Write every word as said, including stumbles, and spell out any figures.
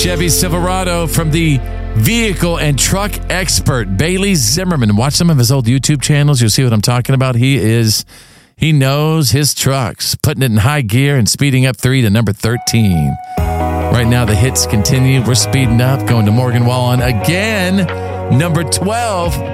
Chevy Silverado from the vehicle and truck expert, Bailey Zimmerman. Watch some of his old YouTube channels. You'll see what I'm talking about. He is, he knows his trucks, putting it in high gear and speeding up three to number thirteen. Right now, the hits continue. We're speeding up, going to Morgan Wallen again. Number twelve,